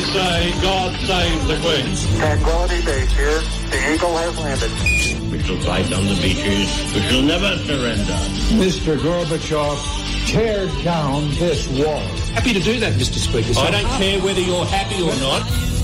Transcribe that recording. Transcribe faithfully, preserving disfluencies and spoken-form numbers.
say, God save the Queen. Tranquility Base here. The Eagle has landed. We shall fight on the beaches. We shall never surrender. Mister Gorbachev, tear down this wall. Happy to do that, Mister Speaker. So I don't care whether you're happy or not.